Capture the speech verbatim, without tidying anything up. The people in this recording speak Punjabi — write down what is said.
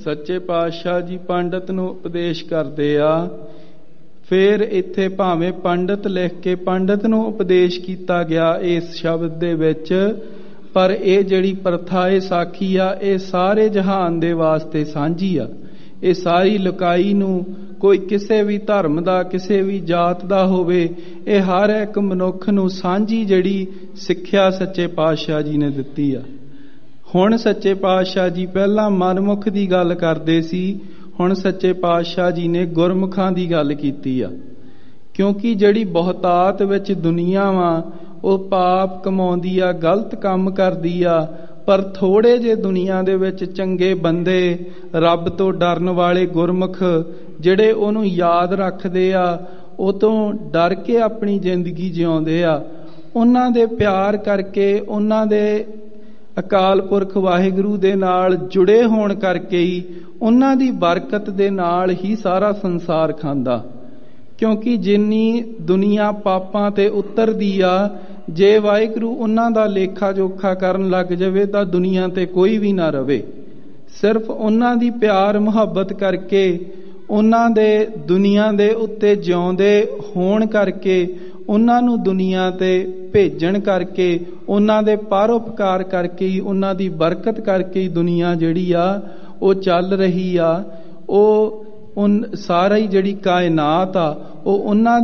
ਸੱਚੇ ਪਾਤਸ਼ਾਹ ਜੀ ਪੰਡਤ ਨੂੰ ਉਪਦੇਸ਼ ਕਰਦੇ ਆ। ਫਿਰ ਇੱਥੇ ਭਾਵੇਂ ਪੰਡਤ ਲਿਖ ਕੇ ਪੰਡਤ ਨੂੰ ਉਪਦੇਸ਼ ਕੀਤਾ ਗਿਆ ਇਸ ਸ਼ਬਦ ਦੇ ਵਿੱਚ, ਪਰ ਇਹ ਜਿਹੜੀ ਪ੍ਰਥਾ ਇਹ ਸਾਖੀ ਆ ਇਹ ਸਾਰੇ ਜਹਾਨ ਦੇ ਵਾਸਤੇ ਸਾਂਝੀ ਆ। ਇਹ ਸਾਰੀ ਲੁਕਾਈ ਨੂੰ, ਕੋਈ ਕਿਸੇ ਵੀ ਧਰਮ ਦਾ, ਕਿਸੇ ਵੀ ਜਾਤ ਦਾ ਹੋਵੇ, ਇਹ ਹਰ ਇੱਕ ਮਨੁੱਖ ਨੂੰ ਸਾਂਝੀ ਜਿਹੜੀ ਸਿੱਖਿਆ ਸੱਚੇ ਪਾਤਸ਼ਾਹ ਜੀ ਨੇ ਦਿੱਤੀ ਆ। ਹੁਣ ਸੱਚੇ ਪਾਤਸ਼ਾਹ ਜੀ ਪਹਿਲਾਂ ਮਨਮੁਖ ਦੀ ਗੱਲ ਕਰਦੇ ਸੀ, ਹੁਣ ਸੱਚੇ ਪਾਤਸ਼ਾਹ ਜੀ ਨੇ ਗੁਰਮੁਖਾਂ ਦੀ ਗੱਲ ਕੀਤੀ ਆ। ਕਿਉਂਕਿ ਜਿਹੜੀ ਬਹੁਤਾਤ ਵਿੱਚ ਦੁਨੀਆ ਵਾ ਉਹ ਪਾਪ ਕਮਾਉਂਦੀ ਆ, ਗਲਤ ਕੰਮ ਕਰਦੀ ਆ, ਪਰ ਥੋੜੇ ਜਿਹੇ ਦੁਨੀਆ ਦੇ ਵਿੱਚ ਚੰਗੇ ਬੰਦੇ, ਰੱਬ ਤੋਂ ਡਰਨ ਵਾਲੇ ਗੁਰਮੁਖ ਜਿਹੜੇ ਉਹਨੂੰ ਯਾਦ ਰੱਖਦੇ ਆ, ਉਹ ਤੋਂ ਡਰ ਕੇ ਆਪਣੀ ਜ਼ਿੰਦਗੀ ਜਿਉਂਦੇ ਆ, ਉਹਨਾਂ ਦੇ ਪਿਆਰ ਕਰਕੇ, ਉਹਨਾਂ ਦੇ ਅਕਾਲ ਪੁਰਖ ਵਾਹਿਗੁਰੂ ਦੇ ਨਾਲ ਜੁੜੇ ਹੋਣ ਕਰਕੇ ਹੀ, ਉਹਨਾਂ ਦੀ ਬਰਕਤ ਦੇ ਨਾਲ ਹੀ ਸਾਰਾ ਸੰਸਾਰ ਖਾਂਦਾ। ਕਿਉਂਕਿ ਜਿੰਨੀ ਦੁਨੀਆ ਪਾਪਾਂ ਤੇ ਉਤਰਦੀ ਆ, ਜੇ ਵਾਹਿਗੁਰੂ ਉਹਨਾਂ ਦਾ ਲੇਖਾ ਜੋਖਾ ਕਰਨ ਲੱਗ ਜਾਵੇ ਤਾਂ ਦੁਨੀਆ ਤੇ ਕੋਈ ਵੀ ਨਾ ਰਵੇ। ਸਿਰਫ ਉਹਨਾਂ ਦੀ ਪਿਆਰ ਮੁਹੱਬਤ ਕਰਕੇ, ਉਹਨਾਂ ਦੇ ਦੁਨੀਆ ਦੇ ਉੱਤੇ ਜਿਉਂਦੇ ਹੋਣ ਕਰਕੇ, ਉਹਨਾਂ ਨੂੰ ਦੁਨੀਆ ਤੇ ਭੇਜਣ ਕਰਕੇ, ਉਹਨਾਂ ਦੇ ਪਰਉਪਕਾਰ ਕਰਕੇ ਹੀ, ਉਹਨਾਂ ਦੀ ਬਰਕਤ ਕਰਕੇ ਹੀ ਦੁਨੀਆ ਜਿਹੜੀ ਆ ਉਹ ਚੱਲ ਰਹੀ ਆ। ਉਹ ਸਾਰੀ ਜਿਹੜੀ ਕਾਇਨਾਤ ਆ ਉਹ ਉਹਨਾਂ